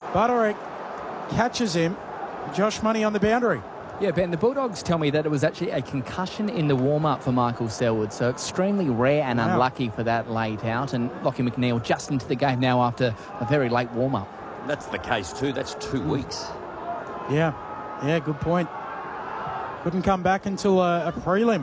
Butterick catches him. Josh Money on the boundary. Yeah, Ben, the Bulldogs tell me that it was actually a concussion in the warm-up for Michael Selwood, so extremely rare and unlucky for that late out. And Lockie McNeil just into the game now after a very late warm-up. That's the case too. That's 2 weeks. Yeah, good point. Couldn't come back until a prelim.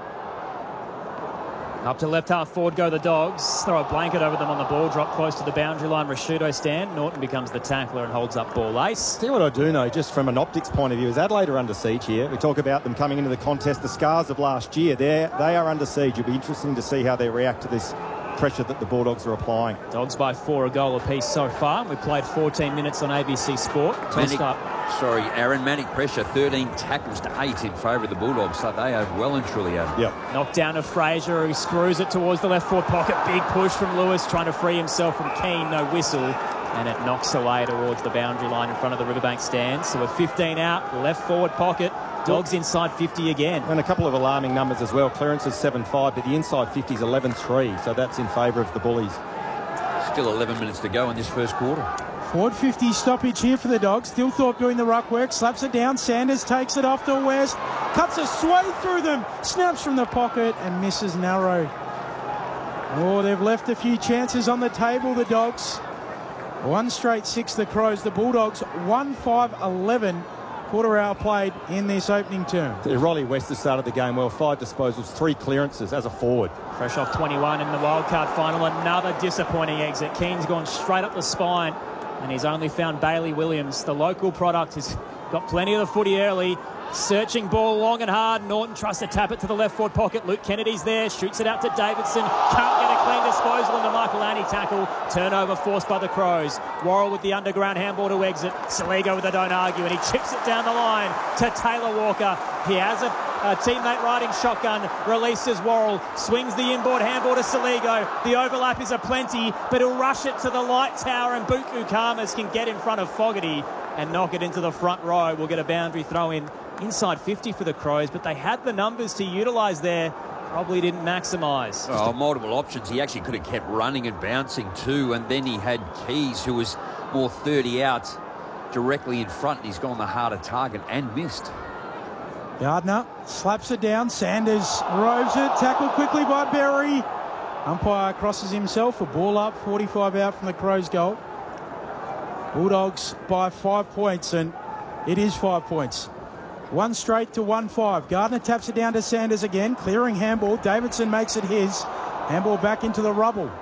Up to left half forward go the Dogs. Throw a blanket over them on the ball. Drop close to the boundary line. Rashudo stand. Norton becomes the tackler and holds up ball ace. See what I do know, just from an optics point of view, is Adelaide are under siege here. We talk about them coming into the contest, the scars of last year. They are under siege. It'll be interesting to see how they react to this pressure that the Bulldogs are applying. Dogs by 4 a goal apiece so far. We played 14 minutes on ABC Sport. Aaron, manic pressure, 13 tackles to 8 in favour of the Bulldogs, so they are well and truly out. Yep. Knocked down to Fraser, who screws it towards the left forward pocket. Big push from Lewis, trying to free himself from Keane. No whistle. And it knocks away towards the boundary line in front of the Riverbank stands. So we're 15 out, left forward pocket. Dogs inside 50 again. And a couple of alarming numbers as well. Clearance is 7-5, but the inside 50 is 11-3. So that's in favour of the Bullies. Still 11 minutes to go in this first quarter. Forward 50 stoppage here for the Dogs. Thilthorpe doing the ruck work. Slaps it down. Sanders takes it off to West. Cuts a swathe through them. Snaps from the pocket and misses narrow. Oh, they've left a few chances on the table, the Dogs. One straight 6, the Crows. The Bulldogs 1-5-11. Quarter hour played in this opening term. Riley West has started the game well. 5 disposals, 3 clearances as a forward. Fresh off 21 in the wildcard final. Another disappointing exit. Keane's gone straight up the spine, and he's only found Bailey Williams. The local product has got plenty of the footy early. Searching ball long and hard. Norton tries to tap it to the left forward pocket. Luke Kennedy's there. Shoots it out to Davidson. Can't get a clean disposal in the Michael Annie tackle. Turnover forced by the Crows. Worrell with the underground handball to exit. Saligo with a don't argue, and he chips it down the line to Taylor Walker. He has a teammate riding shotgun. Releases Worrell. Swings the inboard handball to Saligo. The overlap is aplenty, but he'll rush it to the light tower, and Buku Khamis can get in front of Fogarty and knock it into the front row. We'll get a boundary throw in. Inside 50 for the Crows, but they had the numbers to utilise there. Probably didn't maximise. Oh, multiple options. He actually could have kept running and bouncing too, and then he had Keys, who was more 30 out, directly in front. He's gone the harder target and missed. Gardner slaps it down. Sanders roves it. Tackled quickly by Berry. Umpire crosses himself. A ball up. 45 out from the Crows' goal. Bulldogs by 5 points, and it is 5 points. 1 straight to 1-5. Gardner taps it down to Sanders again. Clearing handball. Davidson makes it his. Handball back into the rubble.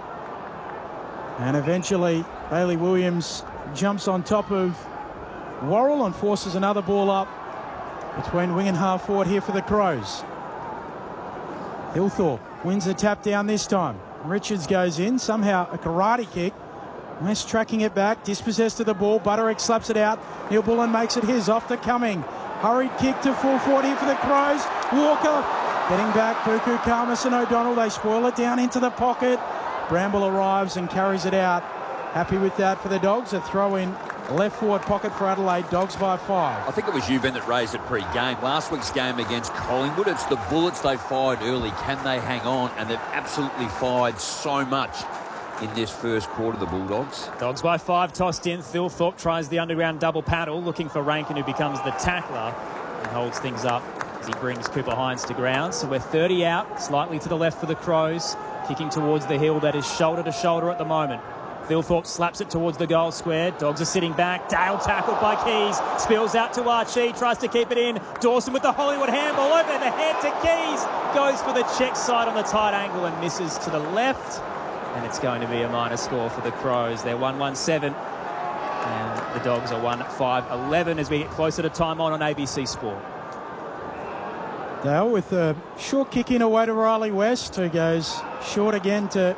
And eventually, Bailey Williams jumps on top of Worrell and forces another ball up between wing and half forward here for the Crows. Thilthorpe wins the tap down this time. Richards goes in. Somehow a karate kick. West tracking it back. Dispossessed of the ball. Butterick slaps it out. Neil Bullen makes it his. Off the coming. Hurried kick to full forward here for the Crows. Walker getting back. Buku Khamis and O'Donnell. They spoil it down into the pocket. Bramble arrives and carries it out. Happy with that for the Dogs. A throw in left forward pocket for Adelaide. Dogs by 5. I think it was you, Ben, that raised it pre-game. Last week's game against Collingwood, it's the bullets they fired early. Can they hang on? And they've absolutely fired so much in this first quarter, the Bulldogs. Dogs by 5, tossed in. Thilthorpe tries the underground double paddle, looking for Rankin, who becomes the tackler and holds things up as he brings Cooper Hines to ground. So we're 30 out, slightly to the left for the Crows, kicking towards the hill that is shoulder to shoulder at the moment. Thilthorpe slaps it towards the goal square. Dogs are sitting back. Dale tackled by Keys. Spills out to Archie. Tries to keep it in. Dawson with the Hollywood handball over the head to Keys. Goes for the check side on the tight angle and misses to the left. And it's going to be a minor score for the Crows. They're 1-1-7. And the Dogs are 1-5-11 as we get closer to time on ABC Sport. Dale with a short kick in away to Riley West, who goes short again to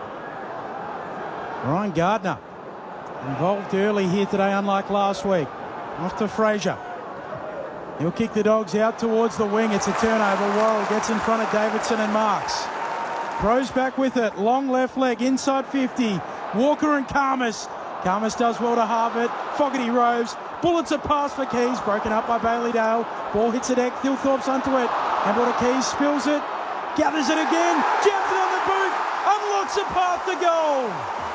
Ryan Gardner. Involved early here today, unlike last week. Off to Fraser. He'll kick the Dogs out towards the wing. It's a turnover. Worrell gets in front of Davidson and marks. Crows back with it. Long left leg, inside 50. Walker and Khamis. Khamis does well to halve it. Fogarty roves. Bullets a pass for Keys. Broken up by Bailey Dale. Ball hits the deck. Thilthorpe's onto it. Handball to Keys. Spills it. Gathers it again. Jams it on the boot. Unlocks a path to goal.